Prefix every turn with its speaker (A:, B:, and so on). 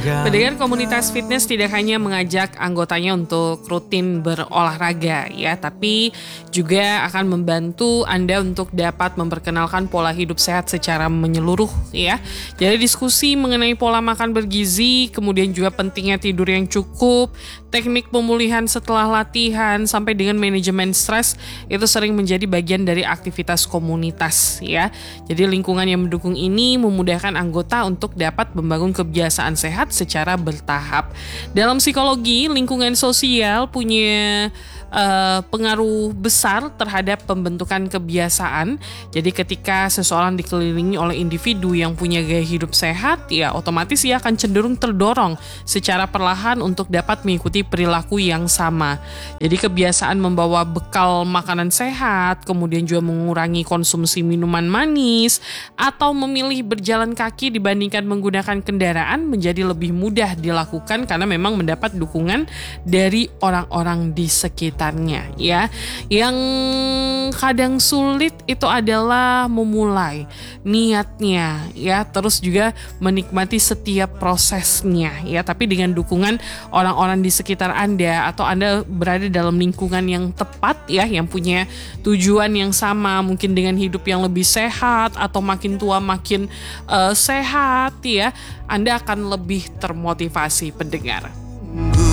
A: Pendengar, komunitas fitness tidak hanya mengajak anggotanya untuk rutin berolahraga ya, tapi juga akan membantu Anda untuk dapat memperkenalkan pola hidup sehat secara menyeluruh ya. Jadi diskusi mengenai pola makan bergizi, kemudian juga pentingnya tidur yang cukup, teknik pemulihan setelah latihan, sampai dengan manajemen stres itu sering menjadi bagian dari aktivitas komunitas ya. Jadi lingkungan yang mendukung ini memudahkan anggota untuk dapat membangun kebiasaan sehat secara bertahap. Dalam psikologi, lingkungan sosial punya pengaruh besar terhadap pembentukan kebiasaan. Jadi ketika seseorang dikelilingi oleh individu yang punya gaya hidup sehat, ya otomatis ia akan cenderung terdorong secara perlahan untuk dapat mengikuti perilaku yang sama. Jadi kebiasaan membawa bekal makanan sehat, kemudian juga mengurangi konsumsi minuman manis, atau memilih berjalan kaki dibandingkan menggunakan kendaraan menjadi lebih mudah dilakukan karena memang mendapat dukungan dari orang-orang di sekitarnya ya. Yang kadang sulit itu adalah memulai niatnya ya, terus juga menikmati setiap prosesnya ya. Tapi dengan dukungan orang-orang di sekitar Anda atau Anda berada dalam lingkungan yang tepat ya, yang punya tujuan yang sama, mungkin dengan hidup yang lebih sehat atau makin tua makin sehat ya, Anda akan lebih termotivasi, pendengar.